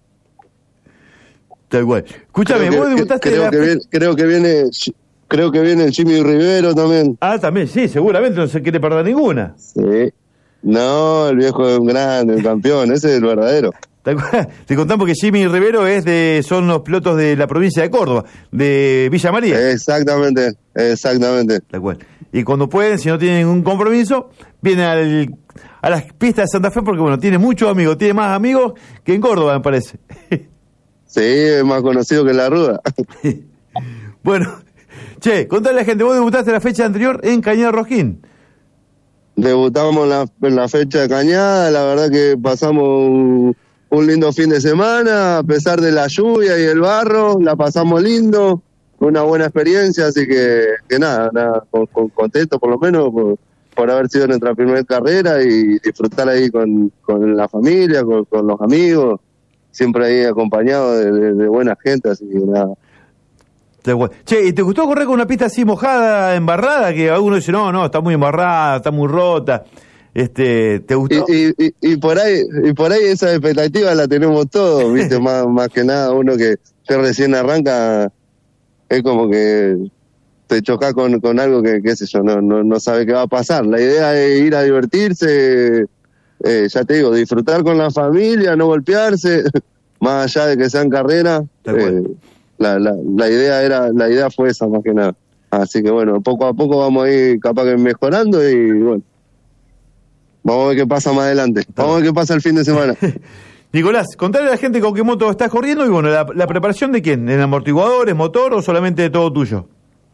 Tal cual. Escúchame, creo vos que, debutaste creo, la... que viene, creo que viene creo que viene el Jimmy Rivero también. Ah, también, sí, seguramente no se quiere perder ninguna. Sí. No, el viejo es un grande, un campeón, ese es el verdadero. Te contamos que Jimmy Rivero es de, son los pilotos de la provincia de Córdoba, de Villa María. Exactamente, exactamente. Tal cual. Y cuando pueden, si no tienen ningún compromiso, vienen al, a las pistas de Santa Fe porque, bueno, tiene muchos amigos, tiene más amigos que en Córdoba, me parece. Sí, es más conocido que La Ruda. Bueno, che, contale a la gente, vos debutaste la fecha anterior en Cañada Rosquín. Debutamos en la, en la fecha de Cañada, la verdad que pasamos un, un lindo fin de semana, a pesar de la lluvia y el barro, la pasamos lindo, una buena experiencia, así que, que nada, nada con, con, contento por lo menos por, por haber sido nuestra primera carrera y disfrutar ahí con, con la familia, con, con los amigos, siempre ahí acompañado de, de, de buena gente, así que nada. Che, ¿y te gustó correr con una pista así mojada, embarrada? Que algunos dicen, no, no, está muy embarrada, está muy rota. Este, ¿te gustó? Y, y, y, y por ahí y por ahí esa expectativa la tenemos todos, ¿viste? más, más que nada uno que, que recién arranca, es como que te chocas con, con algo que, qué sé yo, no, no, no sabe qué va a pasar. La idea es ir a divertirse, eh, ya te digo, disfrutar con la familia, no golpearse, más allá de que sean carreras. Eh, la, la, la idea era, la idea fue esa más que nada. Así que bueno, poco a poco vamos a ir capaz que mejorando y bueno, vamos a ver qué pasa más adelante. Vamos a ver qué pasa el fin de semana. Nicolás, contale a la gente con qué moto estás corriendo y bueno, la, la preparación de quién, ¿en amortiguadores, motor o solamente todo tuyo?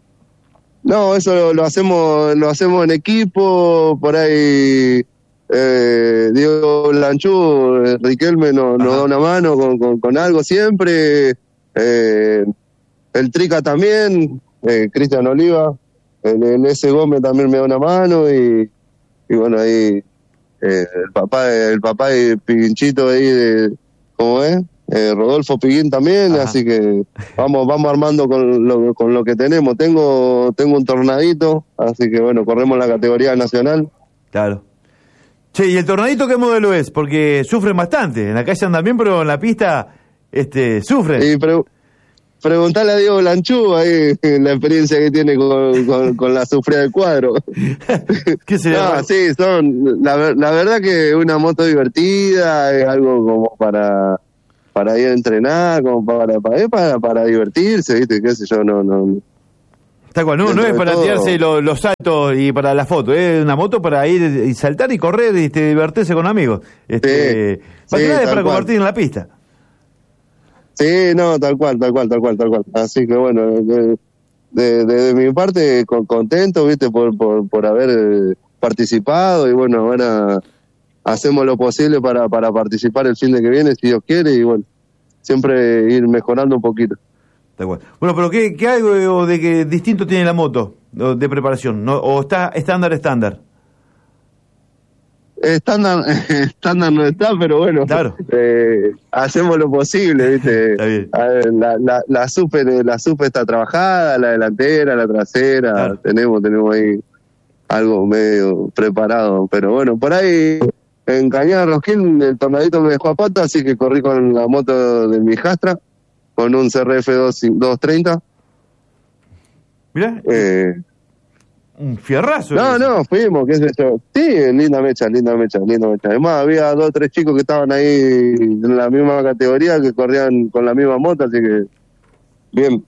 No, eso lo, lo hacemos lo hacemos en equipo, por ahí eh, Diego Lanchú, eh, Riquelme nos, nos da una mano con, con, con algo siempre, eh, el Trica también, eh, Cristian Oliva, el, el S. Gómez también me da una mano y, y bueno, ahí eh, el papá el papá de Piguinchito ahí, de, ¿cómo es? Eh, Rodolfo Piguín también, Ajá. Así que vamos vamos armando con lo, con lo que tenemos. Tengo tengo un tornadito, así que bueno, corremos la categoría nacional. Claro. Che, ¿y el tornadito qué modelo es? Porque sufren bastante, en la calle andan bien, pero en la pista este sufren. Y pre- preguntale a Diego Lanchú ahí la experiencia que tiene con, con, con la sufrida del cuadro. ¿Qué sería? No, sí, son la, la verdad que una moto divertida, es algo como para para ir a entrenar, como para para para, para divertirse, ¿viste? Qué sé yo, no no. Está cual, no, no es para todo tirarse los, los saltos y para la foto, es una moto para ir y saltar y correr y este, divertirse con amigos. Este, sí, más sí, que nada es para cual. Compartir en la pista. Sí, no, tal cual, tal cual, tal cual, tal cual. Así que bueno, de, de, de, de mi parte con, contento, ¿viste? Por, por, por haber participado y bueno, ahora hacemos lo posible para, para participar el fin de que viene, si Dios quiere, y bueno, siempre ir mejorando un poquito. Bueno, pero ¿qué, qué algo de que distinto tiene la moto de preparación? ¿No? ¿O está estándar, estándar? Estándar, estándar no está, pero bueno, claro. eh, hacemos lo posible, ¿viste? Está bien. La, la, la super, la super está trabajada, la delantera, la trasera, claro. tenemos, tenemos ahí algo medio preparado, pero bueno, por ahí en Cañada Rosquín el tornadito me dejó a pata, así que corrí con la moto de mi hijastra, con un C R F doscientos treinta. Mirá, eh, un fierrazo. No, ese. no, fuimos, qué sé yo. Sí, linda mecha, linda mecha, linda mecha. Además, había dos o tres chicos que estaban ahí en la misma categoría, que corrían con la misma moto, así que bien.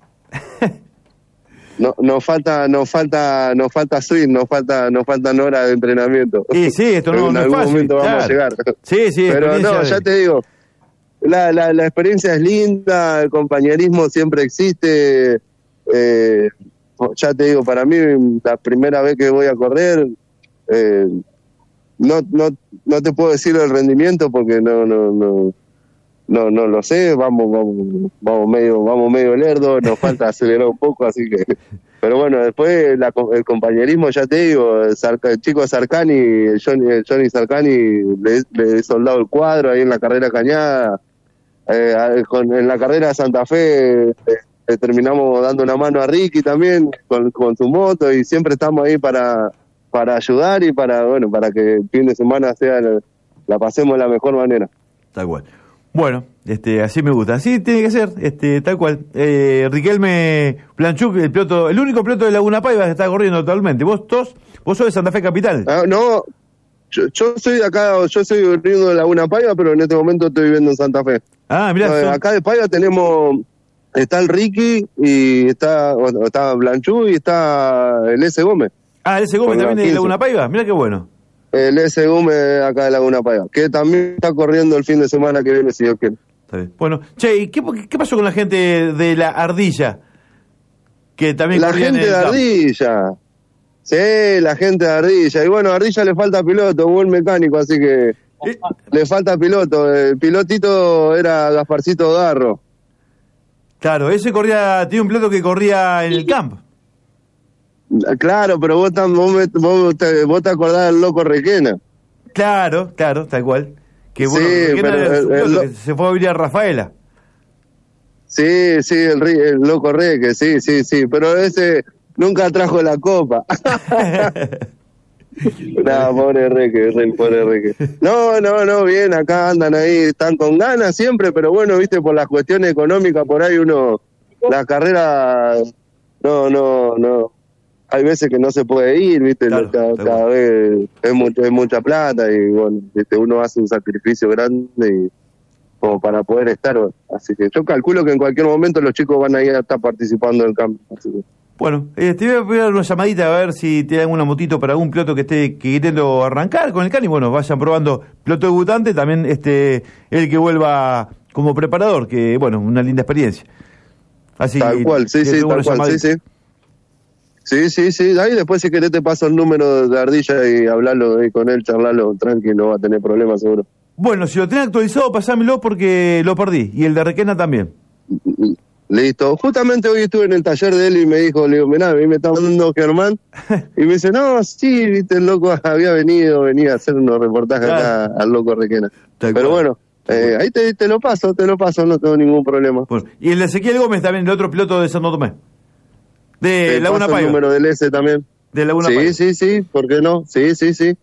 No, nos falta, nos falta, nos falta swing, nos falta, nos faltan horas de entrenamiento. Sí, sí, esto no, en no algún es fácil, momento claro. vamos a llegar. Sí, sí. Pero no, de... ya te digo, la, la, la experiencia es linda, el compañerismo siempre existe. Eh, ya te digo, para mí la primera vez que voy a correr, eh, no, no, no te puedo decir el rendimiento porque no, no, no. No, no lo sé, vamos, vamos, vamos medio, vamos medio lerdo, nos falta acelerar un poco, así que, pero bueno, después la, el compañerismo, ya te digo, el, Sarca, el chico Sarcani, el Johnny, el Johnny Sarcani, le, le he soldado el cuadro ahí en la carrera Cañada, eh, con, en la carrera de Santa Fe, eh, eh, terminamos dando una mano a Ricky también, con, con su moto, y siempre estamos ahí para, para ayudar y para, bueno, para que el fin de semana sea, la pasemos de la mejor manera. Tal cual. Bueno, este, así me gusta, así tiene que ser, este, tal cual. Eh, Riquelme Planchuk, el piloto, el único piloto de Laguna Paiva que está corriendo actualmente. Vos tos, vos sos de Santa Fe Capital. Ah, no, yo, yo soy de acá, yo soy oriundo de Laguna Paiva, pero en este momento estoy viviendo en Santa Fe. Ah, mirá. No, son... Acá de Paiva tenemos, está el Ricky y está, bueno, está Planchuk y está el S. Gómez. Ah, el S. Gómez también de Laguna Paiva, mirá qué bueno. El S. Gómez acá de Laguna Paiva, que también está corriendo el fin de semana que viene, si Dios quiere. Está bien. Bueno, che, ¿y qué, qué pasó con la gente de la Ardilla? Que también la gente de Ardilla. Sí, la gente de Ardilla. Y bueno, a Ardilla le falta piloto, buen mecánico, así que ¿Eh? le falta piloto. El pilotito era Gasparcito Darro. Claro, ese corría, tiene un piloto que corría en el camp. Claro, pero vos, tam, vos, me, vos, te, vos te acordás del loco Requena. Claro, claro, tal cual. Que bueno, sí, Requena pero era el, el, el, que se fue a vivir a Rafaela. Sí, sí, el, el loco Reque, sí, sí, sí, pero ese nunca trajo la copa. No, pobre Reque, pobre Reque. No, no, no, bien, acá andan ahí, están con ganas siempre, pero bueno, viste, por las cuestiones económicas, por ahí uno, la carrera, no, no, no, hay veces que no se puede ir, viste, claro, cada, cada vez es mucha, es mucha plata y bueno, viste, uno hace un sacrificio grande y como para poder estar, así que yo calculo que en cualquier momento los chicos van a ir a estar participando del campo, así que. Bueno, eh, te voy a dar una llamadita a ver si te dan una motito para algún piloto que esté queriendo arrancar con el Cani. Bueno, vayan probando piloto debutante, también este el que vuelva como preparador, que bueno, una linda experiencia. Así tal cual, sí, sí, tal cual, sí, sí. Sí, sí, sí, ahí después si querés te paso el número de Ardilla y hablarlo ahí con él, charlarlo, tranqui, no va a tener problemas seguro. Bueno, si lo tenés actualizado, pasámelo porque lo perdí, y el de Requena también. Listo. Justamente hoy estuve en el taller de él y me dijo, le digo, mirá, a mí me está mandando Germán. Y me dice, no, sí, viste, el loco había venido, venía a hacer unos reportajes claro. acá al loco Requena. Pero claro. bueno, eh, ahí te, te lo paso, te lo paso, no tengo ningún problema. Bueno, y el de Ezequiel Gómez también, el otro piloto de Santo Tomé. De te Laguna Paiva. El número del S también. De Laguna sí, Paiva. Sí, sí, sí, ¿por qué no? Sí, sí, sí.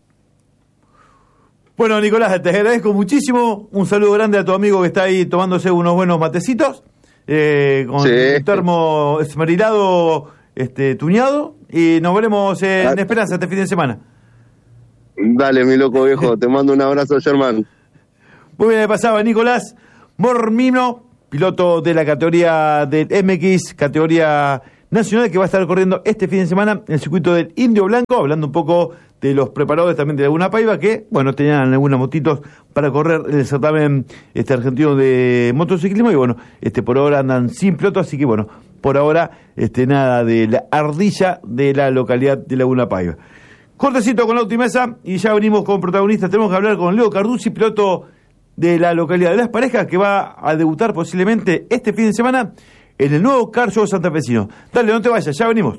Bueno, Nicolás, te agradezco muchísimo. Un saludo grande a tu amigo que está ahí tomándose unos buenos matecitos. Eh, con sí. un termo esmerilado este, tuñado y nos veremos en Dale. Esperanza este fin de semana. Dale, mi loco viejo, te mando un abrazo, Germán. Muy bien, pasaba Nicolás Mormino, piloto de la categoría del M X, categoría nacional, que va a estar corriendo este fin de semana en el circuito del Indio Blanco, hablando un poco de los preparadores también de Laguna Paiva, que, bueno, tenían algunas motitos para correr el certamen este argentino de motociclismo, y bueno, este por ahora andan sin piloto, así que bueno, por ahora este nada de la ardilla de la localidad de Laguna Paiva. Cortecito con la Autimesa, y ya venimos con protagonistas. Tenemos que hablar con Leo Carducci, piloto de la localidad de Las Parejas, que va a debutar posiblemente este fin de semana en el nuevo Car Show santafesino. Dale, no te vayas, ya venimos.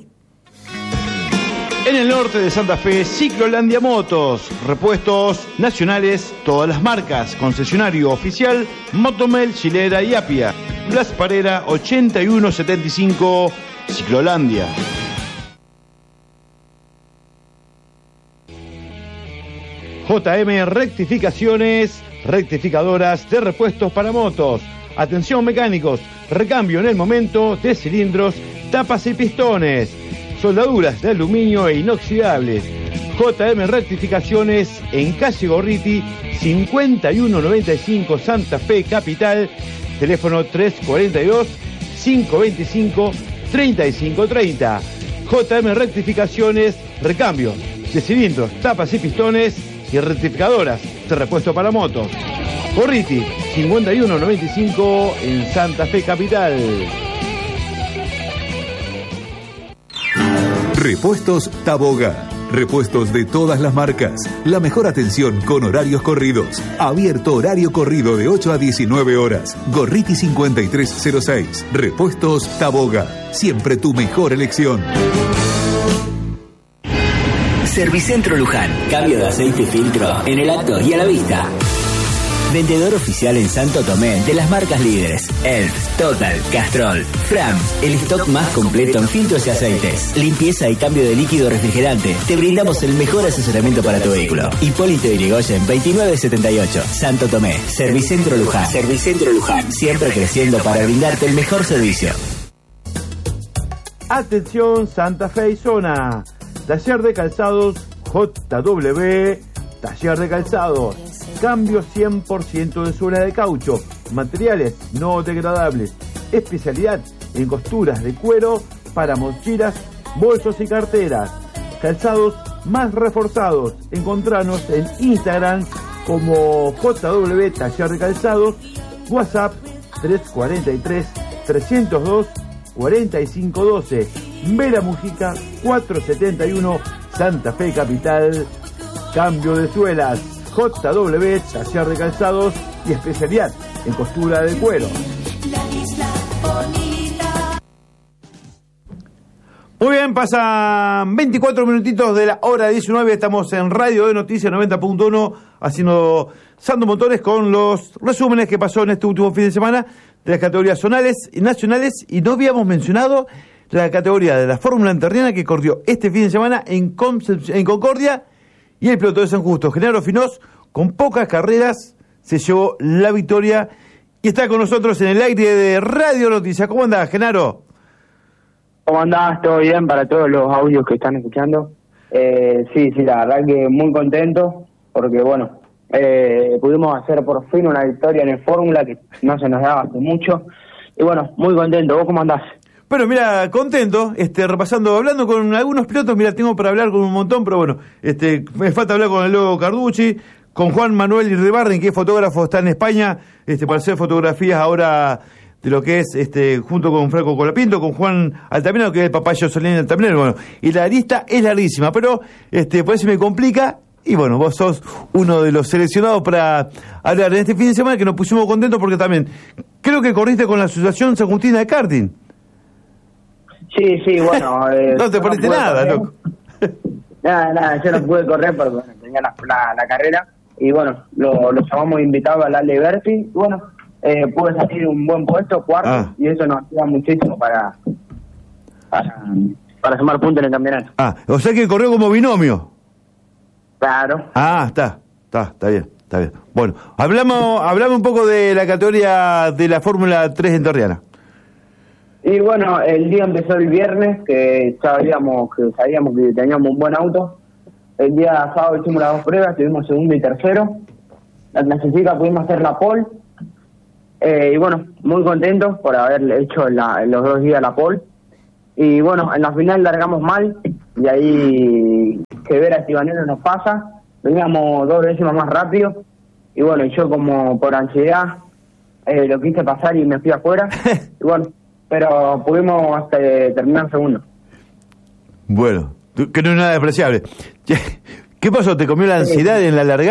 En el norte de Santa Fe, Ciclolandia Motos, repuestos nacionales, todas las marcas, concesionario oficial, Motomel, Chilera y Apia. Blas Parera, ochenta y uno setenta y cinco, Ciclolandia. J M Rectificaciones, rectificadoras de repuestos para motos. Atención mecánicos, recambio en el momento de cilindros, tapas y pistones. Soldaduras de aluminio e inoxidables. J M Rectificaciones en calle Gorriti, cincuenta y uno noventa y cinco, Santa Fe Capital. Teléfono tres cuarenta y dos, cinco veinticinco, treinta y cinco treinta. J M Rectificaciones, recambio de cilindros, tapas y pistones y rectificadoras de repuesto para motos. Gorriti, cincuenta y uno noventa y cinco en Santa Fe Capital. Repuestos Taboga. Repuestos de todas las marcas. La mejor atención con horarios corridos. Abierto horario corrido de ocho a diecinueve horas. Gorriti cincuenta y tres cero seis. Repuestos Taboga. Siempre tu mejor elección. Servicentro Luján. Cambio de aceite y filtro en el acto y a la vista. Vendedor oficial en Santo Tomé de las marcas líderes Elf, Total, Castrol, Fram. El stock más completo en filtros y aceites. Limpieza y cambio de líquido refrigerante. Te brindamos el mejor asesoramiento para tu vehículo. Hipólito Yrigoyen veintinueve setenta y ocho. Santo Tomé. Servicentro Luján. Servicentro Luján. Siempre creciendo para brindarte el mejor servicio. Atención Santa Fe y zona. Taller de calzados J W. Taller de calzados. Cambio cien por ciento de suela de caucho, materiales no degradables, especialidad en costuras de cuero para mochilas, bolsos y carteras, calzados más reforzados. Encontranos en Instagram como J W Taller de Calzados, WhatsApp tres cuarenta y tres, trescientos dos, cuarenta y cinco doce, Vera Mujica cuatrocientos setenta y uno, Santa Fe Capital. Cambio de suelas, J W Taller de Calzados y especialidad en costura de cuero. Muy bien, pasan veinticuatro minutitos de la hora diecinueve, estamos en Radio de Noticias noventa punto uno, haciendo Sando Motores con los resúmenes que pasó en este último fin de semana de las categorías zonales y nacionales, y no habíamos mencionado la categoría de la Fórmula Entrerriana que corrió este fin de semana en, Concep- en Concordia, y el piloto de San Justo, Genaro Finós, con pocas carreras, se llevó la victoria y está con nosotros en el aire de Radio Noticias. ¿Cómo andás, Genaro? ¿Cómo andás? ¿Todo bien para todos los audios que están escuchando? Eh, sí, sí, la verdad que muy contento, porque bueno, eh, pudimos hacer por fin una victoria en el Fórmula que no se nos daba hace mucho, y bueno, muy contento. ¿Vos cómo andás? Bueno, mira, contento, este, repasando, hablando con algunos pilotos, mira, tengo para hablar con un montón, pero bueno, este, me falta hablar con el Lobo Carducci, con Juan Manuel Irribarren, que es fotógrafo, está en España, este, para hacer fotografías ahora de lo que es, este, junto con Franco Colapinto, con Juan Altamirano, que es el papá de Jocelyn Altamirano, bueno, y la lista es larguísima, pero, este, por eso me complica, y bueno, vos sos uno de los seleccionados para hablar en este fin de semana, que nos pusimos contentos porque también, creo que corriste con la Asociación San Justina de Karting. Sí, sí, bueno. Eh, no te perdiste no nada, correr. loco. Nada, nada, yo no pude correr porque bueno, tenía la, la, la carrera, y bueno, lo, lo llamamos invitado al Ale Berti, y bueno, eh, pude salir un buen puesto, cuarto, ah. y eso nos ayuda muchísimo para, para, para sumar puntos en el campeonato. Ah, o sea que corrió como binomio. Claro. Ah, está, está, está bien, está bien. Bueno, hablamos, hablamos un poco de la categoría de la Fórmula tres Entrerriana. Y bueno, el día empezó el viernes, que sabíamos que sabíamos que teníamos un buen auto. El día sábado hicimos las dos pruebas, tuvimos segundo y tercero. La clasifica pudimos hacer la pole. Eh, y bueno, muy contentos por haber hecho la, los dos días la pole. Y bueno, en la final largamos mal, y ahí que ver a Estibanero nos pasa. Veníamos dos décimas más rápido. Y bueno, yo como por ansiedad eh, lo quise pasar y me fui afuera. Y bueno, pero pudimos hasta terminar segundo. Bueno, que no es nada despreciable. ¿Qué pasó? ¿Te comió la ansiedad en la largada?